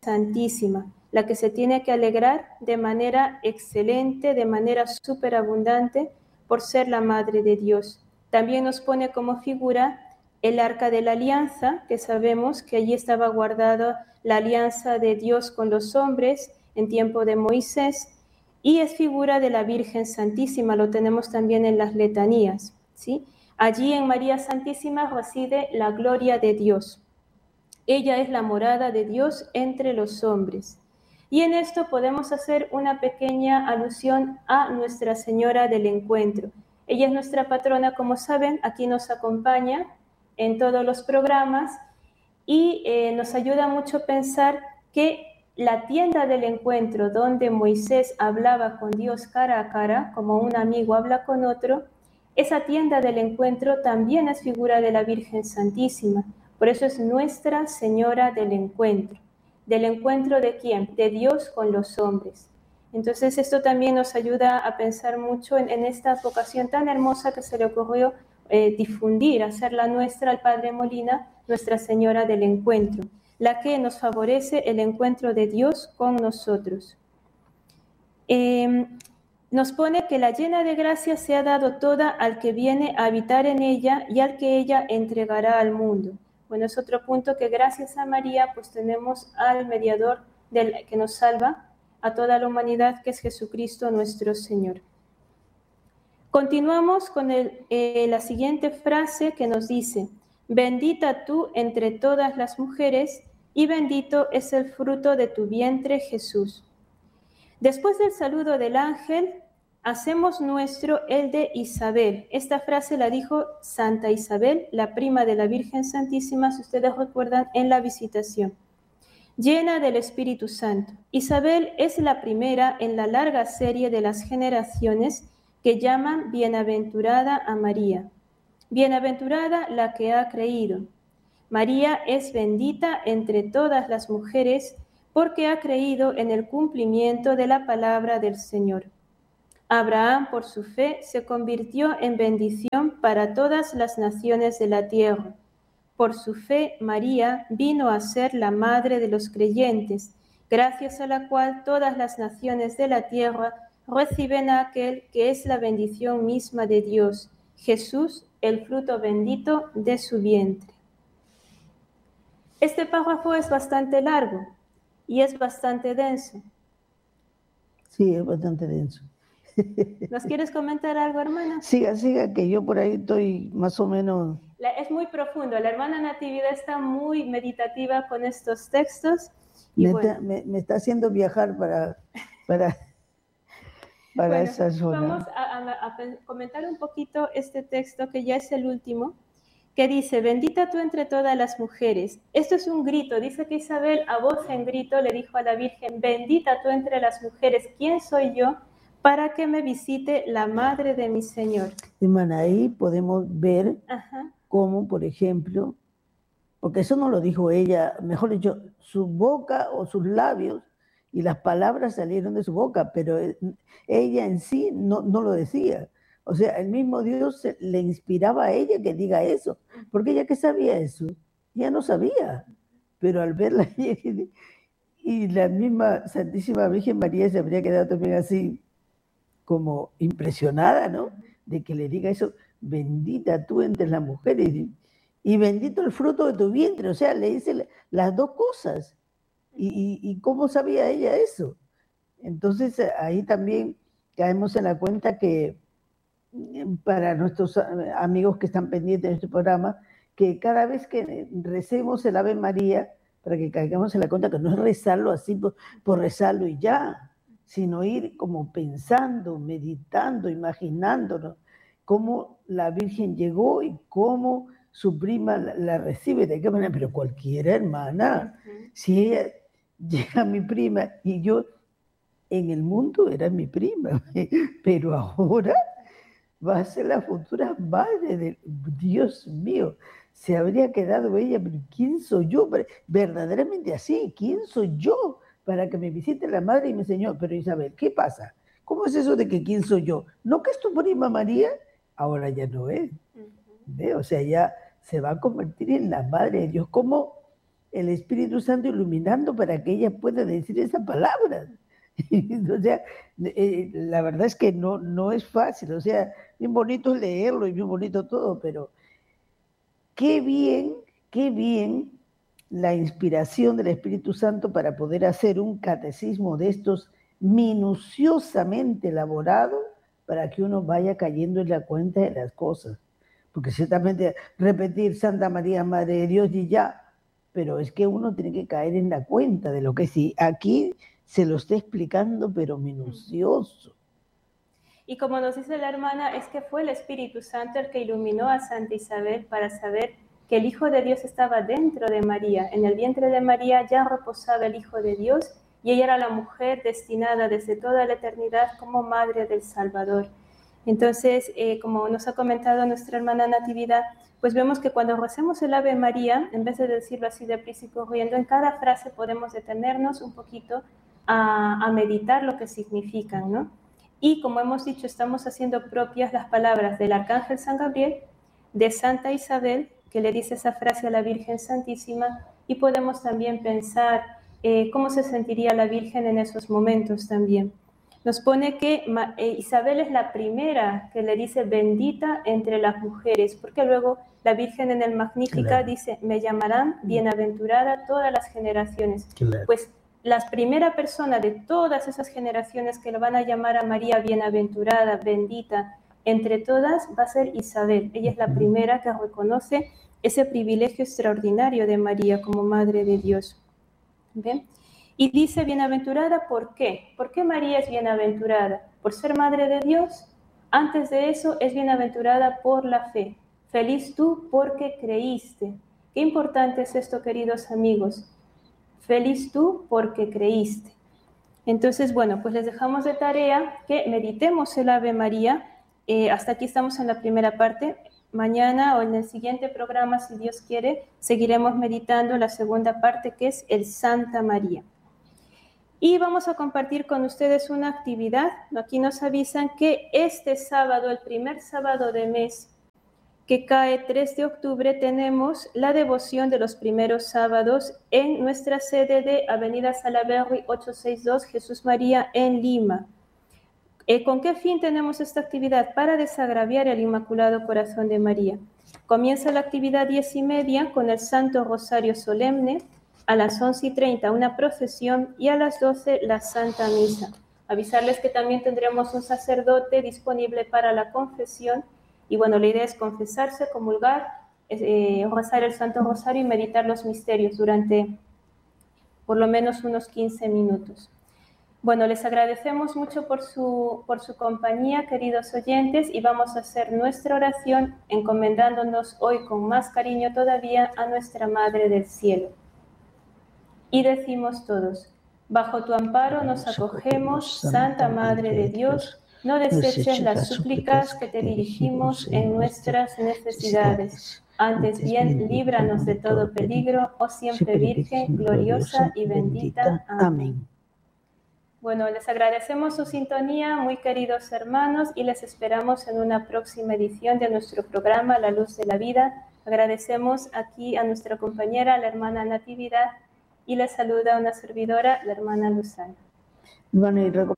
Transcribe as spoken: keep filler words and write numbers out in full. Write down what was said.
Santísima, la que se tiene que alegrar de manera excelente, de manera superabundante, por ser la Madre de Dios. También nos pone como figura el Arca de la Alianza, que sabemos que allí estaba guardada la alianza de Dios con los hombres en tiempo de Moisés, y es figura de la Virgen Santísima, lo tenemos también en las letanías, ¿sí? Allí en María Santísima reside la gloria de Dios. Ella es la morada de Dios entre los hombres. Y en esto podemos hacer una pequeña alusión a Nuestra Señora del Encuentro. Ella es nuestra patrona, como saben, aquí nos acompaña en todos los programas y eh, nos ayuda mucho a pensar que la tienda del encuentro donde Moisés hablaba con Dios cara a cara, como un amigo habla con otro, esa tienda del encuentro también es figura de la Virgen Santísima. Por eso es Nuestra Señora del Encuentro. ¿Del encuentro de quién? De Dios con los hombres. Entonces esto también nos ayuda a pensar mucho en, en esta vocación tan hermosa que se le ocurrió eh, difundir, hacerla nuestra al Padre Molina, Nuestra Señora del Encuentro, la que nos favorece el encuentro de Dios con nosotros. Eh, nos pone que la llena de gracia se ha dado toda al que viene a habitar en ella y al que ella entregará al mundo. Bueno, es otro punto que gracias a María pues tenemos al mediador del, que nos salva a toda la humanidad, que es Jesucristo nuestro Señor. Continuamos con el, eh, la siguiente frase que nos dice: bendita tú entre todas las mujeres y bendito es el fruto de tu vientre, Jesús. Después del saludo del ángel, hacemos nuestro el de Isabel. Esta frase la dijo Santa Isabel, la prima de la Virgen Santísima, si ustedes recuerdan, en la visitación. Llena del Espíritu Santo. Isabel es la primera en la larga serie de las generaciones que llaman bienaventurada a María. Bienaventurada la que ha creído. María es bendita entre todas las mujeres porque ha creído en el cumplimiento de la palabra del Señor. Abraham, por su fe, se convirtió en bendición para todas las naciones de la tierra. Por su fe, María vino a ser la madre de los creyentes, gracias a la cual todas las naciones de la tierra reciben a aquel que es la bendición misma de Dios, Jesús, el fruto bendito de su vientre. Este párrafo es bastante largo y es bastante denso. Sí, es bastante denso. ¿Nos quieres comentar algo, hermana? Siga, siga, que yo por ahí estoy más o menos... La, es muy profundo. La hermana Natividad está muy meditativa con estos textos. Y me, bueno. está, me, me está haciendo viajar para, para, para bueno, esa zona. Vamos a, a, a comentar un poquito este texto, que ya es el último, que dice: bendita tú entre todas las mujeres. Esto es un grito. Dice que Isabel a voz en grito le dijo a la Virgen: bendita tú entre las mujeres. ¿Quién soy yo para que me visite la madre de mi Señor? Hermana, ahí podemos ver Ajá. cómo, por ejemplo, porque eso no lo dijo ella, mejor dicho, su boca o sus labios y las palabras salieron de su boca, pero ella en sí no, no lo decía. O sea, el mismo Dios le inspiraba a ella que diga eso, porque ella que sabía eso, ella no sabía, pero al verla y la misma Santísima Virgen María se habría quedado también así como impresionada, ¿no? De que le diga eso: bendita tú entre las mujeres y bendito el fruto de tu vientre. O sea, le dice las dos cosas. ¿Y, y, y cómo sabía ella eso? Entonces ahí también caemos en la cuenta que, para nuestros amigos que están pendientes de este programa, que cada vez que recemos el Ave María, para que caigamos en la cuenta que no es rezarlo así por, por rezarlo y ya, sino ir como pensando, meditando, imaginándonos cómo la Virgen llegó y cómo su prima la, la recibe. ¿De qué manera? Pero cualquiera, hermana, uh-huh. Si ella llega a mi prima y yo en el mundo era mi prima, pero ahora va a ser la futura madre de Dios mío. Se habría quedado ella, pero ¿quién soy yo? Verdaderamente así, ¿quién soy yo para que me visite la madre y mi Señor? Pero Isabel, ¿qué pasa? ¿Cómo es eso de que quién soy yo? ¿No que es tu prima María? Ahora ya no es. Uh-huh. O sea, ya se va a convertir en la madre de Dios. ¿Cómo el Espíritu Santo iluminando para que ella pueda decir esa palabra. O sea, eh, la verdad es que no, no es fácil, o sea, bien bonito es leerlo y bien bonito todo, pero qué bien, qué bien la inspiración del Espíritu Santo para poder hacer un catecismo de estos minuciosamente elaborado para que uno vaya cayendo en la cuenta de las cosas. Porque ciertamente repetir Santa María, Madre de Dios y ya, pero es que uno tiene que caer en la cuenta de lo que sí. Aquí se lo está explicando, pero minucioso. Y como nos dice la hermana, es que fue el Espíritu Santo el que iluminó a Santa Isabel para saber que el Hijo de Dios estaba dentro de María. En el vientre de María ya reposaba el Hijo de Dios y ella era la mujer destinada desde toda la eternidad como Madre del Salvador. Entonces, eh, como nos ha comentado nuestra hermana Natividad, pues vemos que cuando recemos el Ave María, en vez de decirlo así deprisa y corriendo, en cada frase podemos detenernos un poquito a, a meditar lo que significan, ¿no? Y como hemos dicho, estamos haciendo propias las palabras del Arcángel San Gabriel, de Santa Isabel, que le dice esa frase a la Virgen Santísima, y podemos también pensar eh, cómo se sentiría la Virgen en esos momentos también. Nos pone que eh, Isabel es la primera que le dice bendita entre las mujeres, porque luego la Virgen en el Magnífica claro. dice, me llamarán bienaventurada todas las generaciones. Claro. Pues la primera persona de todas esas generaciones que le van a llamar a María bienaventurada, bendita, entre todas va a ser Isabel. Ella es la primera que reconoce ese privilegio extraordinario de María como Madre de Dios. ¿Bien? Y dice bienaventurada, ¿por qué? ¿Por qué María es bienaventurada? ¿Por ser Madre de Dios? Antes de eso, es bienaventurada por la fe. Feliz tú porque creíste. Qué importante es esto, queridos amigos. Feliz tú porque creíste. Entonces, bueno, pues les dejamos de tarea que meditemos el Ave María. Eh, hasta aquí estamos en la primera parte. Mañana o en el siguiente programa, si Dios quiere, seguiremos meditando la segunda parte, que es el Santa María. Y vamos a compartir con ustedes una actividad. Aquí nos avisan que este sábado, el primer sábado de mes, que cae tres de octubre, tenemos la devoción de los primeros sábados en nuestra sede de Avenida Salaberry ochocientos sesenta y dos, Jesús María, en Lima. Eh, ¿Con qué fin tenemos esta actividad? Para desagraviar el Inmaculado Corazón de María. Comienza la actividad diez y media con el Santo Rosario Solemne, a las once y treinta una procesión y a las doce la Santa Misa. Avisarles que también tendremos un sacerdote disponible para la confesión. Y bueno, la idea es confesarse, comulgar, eh, rezar el Santo Rosario y meditar los misterios durante por lo menos unos quince minutos. Bueno, les agradecemos mucho por su, por su compañía, queridos oyentes, y vamos a hacer nuestra oración encomendándonos hoy con más cariño todavía a nuestra Madre del Cielo. Y decimos todos, bajo tu amparo nos acogemos, Santa Madre de Dios, no deseches las súplicas que te dirigimos en nuestras necesidades. Antes bien, líbranos de todo peligro, oh siempre Virgen, gloriosa y bendita. Amén. Bueno, les agradecemos su sintonía, muy queridos hermanos, y les esperamos en una próxima edición de nuestro programa La Luz de la Vida. Agradecemos aquí a nuestra compañera, la hermana Natividad, y les saluda una servidora, la hermana Luzana. Bueno, y